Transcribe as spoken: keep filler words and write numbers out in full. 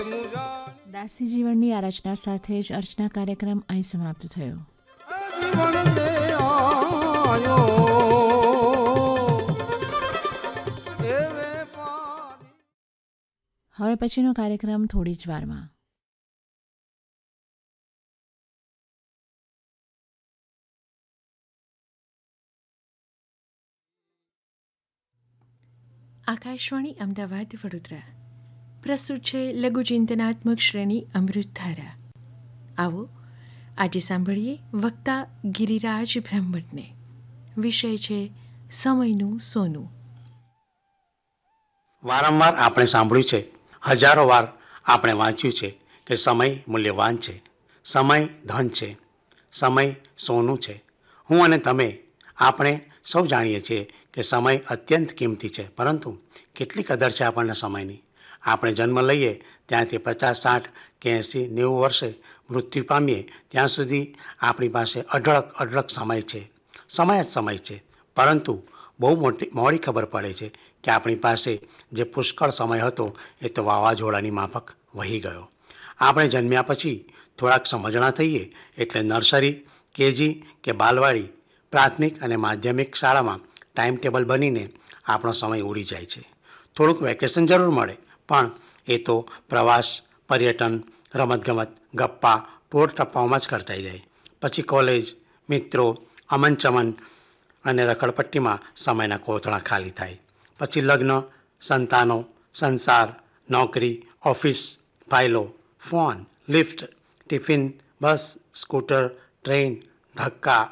દાસી જીવનની આ રચના સાથે જ અર્ચના કાર્યક્રમ અહીં સમાપ્ત થયો. હવે પછીનો કાર્યક્રમ થોડી જ વારમાં. આકાશવાણી અમદાવાદ વડોદરા પ્રસ્તુત છે લઘુચિંતનાત્મક શ્રેણી અમૃતધારા. આવો આજે સાંભળીએ વક્તા ગિરિરાજ બ્રહ્મભટ્ટને. વિષય છે સમયનું સોનું. વારંવાર આપણે સાંભળ્યું છે, હજારો વાર આપણે વાંચ્યું છે કે સમય મૂલ્યવાન છે, સમય ધન છે, સમય સોનું છે. હું અને તમે આપણે સૌ જાણીએ છીએ કે સમય અત્યંત કિંમતી છે, પરંતુ કેટલી કદર છે આપણને સમયની. આપણે જન્મ લઈએ ત્યાંથી પચાસ સાઠ કે એંસી નેવું વર્ષે મૃત્યુ પામીએ ત્યાં સુધી આપણી પાસે અઢળક અઢળક સમય છે. સમય જ સમય છે. પરંતુ બહુ મોટી મોડી ખબર પડે છે કે આપણી પાસે જે પુષ્કળ સમય હતો એ તો વાવાઝોડાની માફક વહી ગયો. આપણે જન્મ્યા પછી થોડાક સમજણા થઈએ એટલે નર્સરી, કેજી કે બાલવાડી, પ્રાથમિક અને માધ્યમિક શાળામાં ટાઈમ ટેબલ બનીને આપણો સમય ઉડી જાય છે. થોડુંક વેકેશન જરૂર મળે, પણ એ તો પ્રવાસ, પર્યટન, રમતગમત, ગપ્પા, ટોળ ટપ્પાઓમાં જ ખર્ચાઈ જાય. પછી કોલેજ, મિત્રો, અમન ચમન અને રખડપટ્ટીમાં સમયના કોથળા ખાલી થાય. પછી લગ્ન, સંતાનો, સંસાર, નોકરી, ઓફિસ, ફાઇલો, ફોન, લિફ્ટ, ટિફિન, બસ, સ્કૂટર, ટ્રેન, ધક્કા,